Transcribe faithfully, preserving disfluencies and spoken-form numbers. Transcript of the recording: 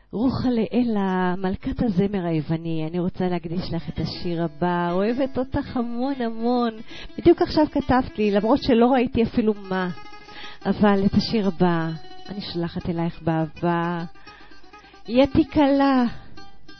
רוחה לאלה, מלכת הזמר היווני, אני רוצה להקדיש לך את השיר הבא, אוהבת אותך המון המון. בדיוק עכשיו כתבת לי, למרות שלא ראיתי אפילו מה, אבל את השיר הבא אני שולחת אלייך באהבה. יתי קלה.